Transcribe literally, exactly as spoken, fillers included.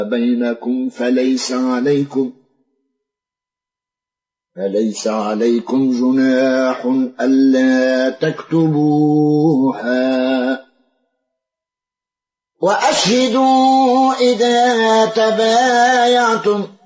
بينكم فليس عليكم فليس عليكم جناح ألا تكتبوها، وأشهدوا إذا تبايعتم